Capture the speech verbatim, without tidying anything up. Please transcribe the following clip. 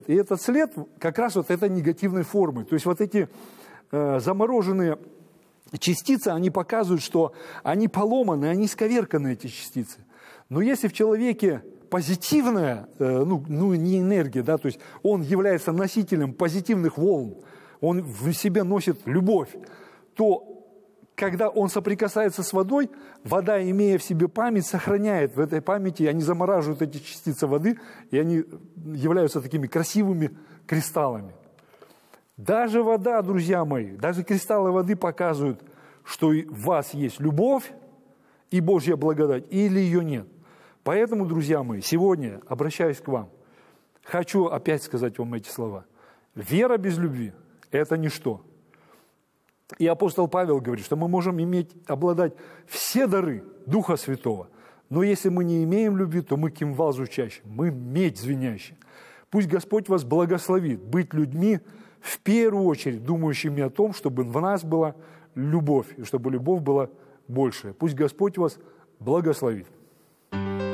И этот след как раз вот этой негативной формы. То есть вот эти э, замороженные частицы, они показывают, что они поломаны, они исковерканы, эти частицы. Но если в человеке позитивная, э, ну, ну не энергия, да, то есть он является носителем позитивных волн, он в себе носит любовь, то когда он соприкасается с водой, вода, имея в себе память, сохраняет в этой памяти, они замораживают эти частицы воды, и они являются такими красивыми кристаллами. Даже вода, друзья мои, даже кристаллы воды показывают, что в вас есть любовь и Божья благодать, или ее нет. Поэтому, друзья мои, сегодня, обращаюсь к вам, хочу опять сказать вам эти слова. Вера без любви – это ничто. И апостол Павел говорит, что мы можем иметь, обладать все дары Духа Святого, но если мы не имеем любви, то мы кимвал звучащий, мы медь звенящая. Пусть Господь вас благословит быть людьми, в первую очередь думающими о том, чтобы в нас была любовь, и чтобы любовь была большая. Пусть Господь вас благословит.